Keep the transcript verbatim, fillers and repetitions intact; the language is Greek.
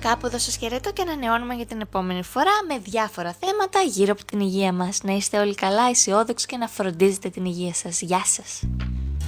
κάπου εδώ σας χαιρετώ και ανανεώνουμε για την επόμενη φορά με διάφορα θέματα γύρω από την υγεία μας. Να είστε όλοι καλά, αισιόδοξοι και να φροντίζετε την υγεία σας. Γεια σας!